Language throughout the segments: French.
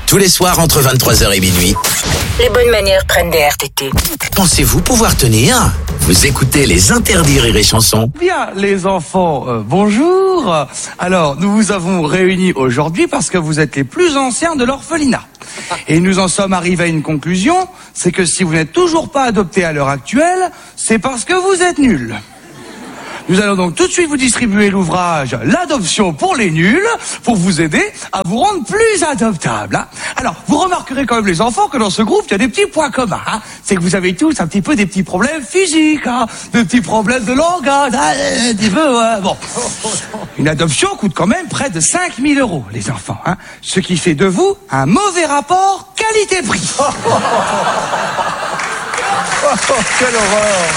Tous les soirs entre 23h et minuit. Les bonnes manières prennent des RTT. Pensez-vous pouvoir tenir? Vous écoutez les interdits Rire et Chanson. Bien, les enfants, bonjour. Alors, nous vous avons réunis aujourd'hui parce que vous êtes les plus anciens de l'orphelinat. Et nous en sommes arrivés à une conclusion, c'est que si vous n'êtes toujours pas adoptés à l'heure actuelle, c'est parce que vous êtes nuls. Nous allons donc tout de suite vous distribuer l'ouvrage « L'adoption pour les nuls » pour vous aider à vous rendre plus adoptables. Hein. Alors, vous remarquerez quand même les enfants que dans ce groupe, il y a des petits points communs. Hein. C'est que vous avez tous un petit peu des petits problèmes physiques, hein, des petits problèmes de langage, un petit peu, ouais, bon. Une adoption coûte quand même près de 5 000 €, les enfants. Hein, ce qui fait de vous un mauvais rapport qualité-prix. Quelle horreur!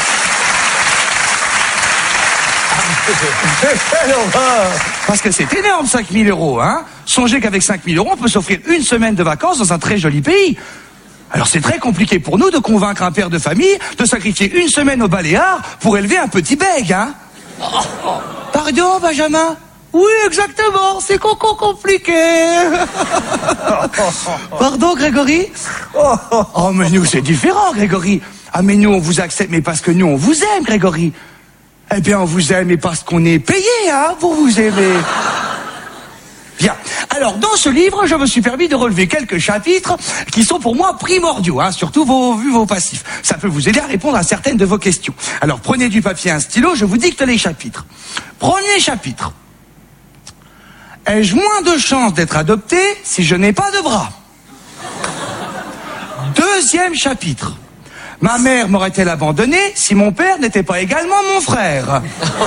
Parce que c'est énorme, 5 000 €, hein. Songez qu'avec 5 000 €, on peut s'offrir une semaine de vacances dans un très joli pays. Alors c'est très compliqué pour nous de convaincre un père de famille de sacrifier une semaine au Baléares pour élever un petit bègue, hein. Pardon, Benjamin? Oui, exactement, c'est compliqué. Pardon, Grégory? Oh, mais nous, c'est différent, Grégory. Ah, mais nous, on vous accepte, mais parce que nous, on vous aime, Grégory. Eh bien, on vous aime et parce qu'on est payé, hein, pour vous aimer. Bien. Alors, dans ce livre, je me suis permis de relever quelques chapitres qui sont pour moi primordiaux, hein, surtout vos passifs. Ça peut vous aider à répondre à certaines de vos questions. Alors, prenez du papier et un stylo, je vous dicte les chapitres. Premier chapitre. Ai-je moins de chances d'être adopté si je n'ai pas de bras? Deuxième chapitre. Ma mère m'aurait-elle abandonné si mon père n'était pas également mon frère?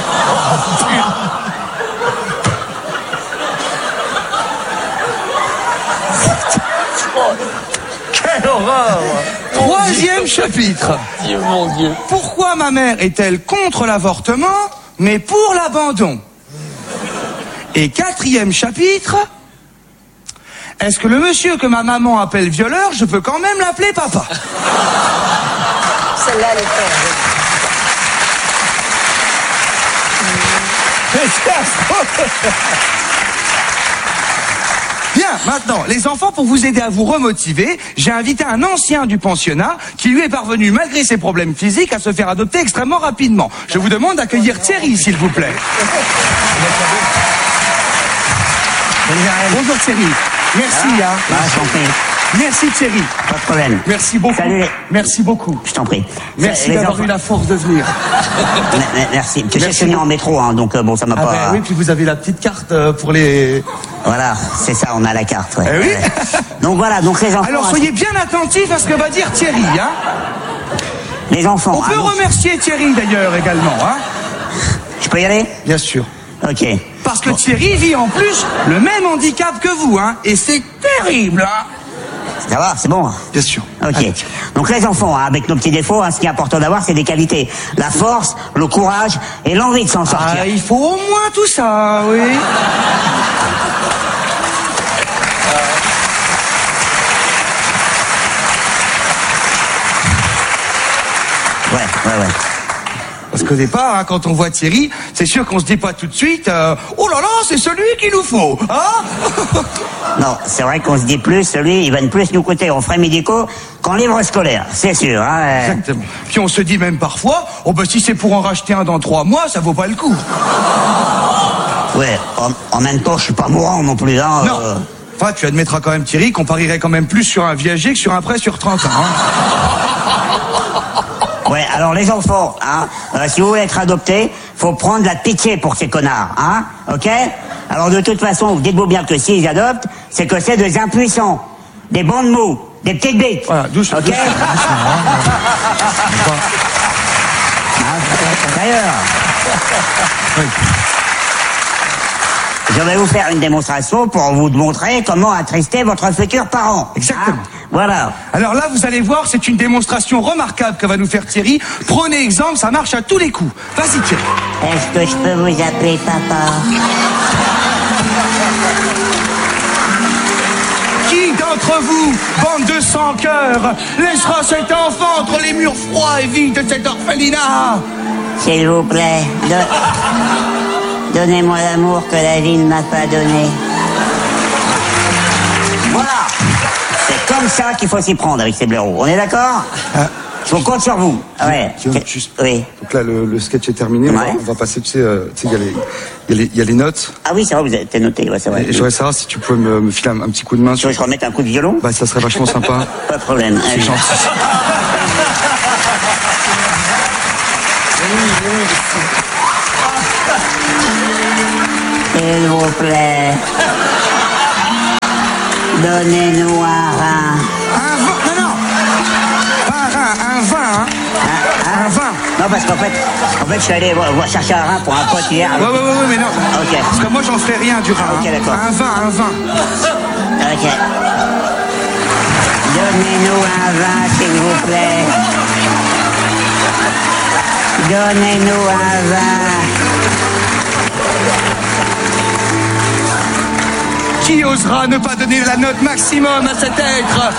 Quelle horreur! Troisième chapitre. Dieu, mon Dieu. Pourquoi ma mère est-elle contre l'avortement, mais pour l'abandon? Et quatrième chapitre. Est-ce que le monsieur que ma maman appelle violeur, je peux quand même l'appeler papa? Celle-là, elle est faite. Bien, maintenant, les enfants, pour vous aider à vous remotiver, j'ai invité un ancien du pensionnat qui lui est parvenu, malgré ses problèmes physiques, à se faire adopter extrêmement rapidement. Je vous demande d'accueillir Thierry, s'il vous plaît. Bonjour Thierry. Merci, hein. Je t'en prie. Merci Thierry. Pas de problème. Merci beaucoup. Salut. Merci beaucoup. Je t'en prie. Merci Les d'avoir enfants- eu la force de venir. Merci. Tu sais, je Merci suis venu en beaucoup. métro, hein, donc bon, ça m'a Ah pas... ben oui, puis vous avez la petite carte pour les... Voilà, c'est ça, on a la carte. Ouais. Eh oui. Ouais. Donc voilà, donc les enfants... Alors soyez bien attentifs à ce que va dire Thierry, hein. Les enfants... On peut donc- remercier Thierry d'ailleurs également, hein. Je peux y aller? Bien sûr. Ok. Parce que Thierry vit en plus le même handicap que vous, hein. Et c'est terrible, hein. Ça va, c'est bon? Bien sûr. Ok. Allez. Donc les enfants, hein, avec nos petits défauts, hein, ce qui est important d'avoir, c'est des qualités. La force, le courage et l'envie de s'en sortir. Ah, il faut au moins tout ça, oui. Ouais. Parce qu'au départ, hein, quand on voit Thierry, c'est sûr qu'on se dit pas tout de suite oh là là, c'est celui qu'il nous faut, hein. Non, c'est vrai qu'on se dit plus, celui, il va plus nous coûter en frais médicaux qu'en livres scolaires, c'est sûr. Hein. Exactement. Puis on se dit même parfois, oh ben si c'est pour en racheter un dans 3 mois, ça vaut pas le coup. Ouais, en même temps, je suis pas mourant non plus. Hein, Non. Enfin, tu admettras quand même Thierry qu'on parierait quand même plus sur un viager que sur un prêt sur 30 ans. Hein. Ouais, alors les enfants, hein, si vous voulez être adoptés, faut prendre de la pitié pour ces connards, hein, ok? Alors de toute façon, dites-vous bien que s'ils adoptent, c'est que c'est des impuissants, des bandes mous, des petites bites. Voilà, doucement. Ok. D'ailleurs, je vais vous faire une démonstration pour vous montrer comment attrister votre futur parent. Exactement. Hein. Voilà. Alors là, vous allez voir, c'est une démonstration remarquable que va nous faire Thierry. Prenez exemple, ça marche à tous les coups. Vas-y Thierry. Est-ce que je peux vous appeler papa? Qui d'entre vous, bande de sans-cœur, laissera cet enfant entre les murs froids et vides de cet orphelinat? S'il vous plaît, donnez-moi l'amour que la vie ne m'a pas donné. Voilà. là qu'il faut s'y prendre avec ces blaireaux. On est d'accord? Je compte sur vous. Ouais. Juste. Oui. Donc là, le sketch est terminé. Ouais. On va passer, tu sais, il y a les notes. Ah oui, c'est vrai, vous avez noté, ouais, c'est vrai. Et j'aurais savoir si tu pouvais me filer un petit coup de main. Tu veux que je remette un coup de violon? Bah, ça serait vachement sympa. Pas de problème. C'est Allez. gentil. S'il vous plaît. Donnez-nous un rein. Un vin, non. Pas un rein, un vin, hein. Un vin. Non, parce qu'en fait, je suis allé chercher un rein pour un pote hier. Ouais, mais non. Ok. Parce que moi, j'en ferai rien du rein. Ok, hein. d'accord. Un vin. Ok. Donnez-nous un vin, s'il vous plaît. Donnez-nous un vin. Qui osera ne pas donner la note maximum à cet être?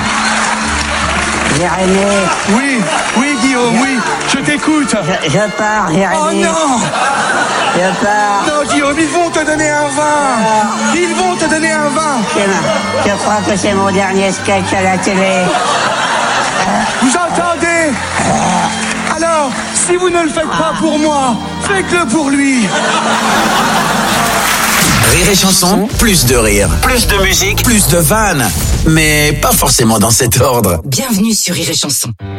Jérémy. Oui, Guillaume, oui, je t'écoute. Je pars, Jérémy. Oh non! Je pars. Non, Guillaume, ils vont te donner un vin. Ils vont te donner un vin. Je crois que c'est mon dernier sketch à la télé. Vous entendez? Alors, si vous ne le faites pas pour moi, faites-le pour lui. Rire et chanson, plus de rire, plus de musique, plus de vannes. Mais pas forcément dans cet ordre. Bienvenue sur Rire et Chanson.